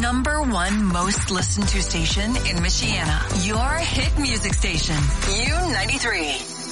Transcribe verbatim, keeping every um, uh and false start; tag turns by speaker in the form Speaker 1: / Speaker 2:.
Speaker 1: number one most listened to station in Michiana. Your hit music station, U ninety-three.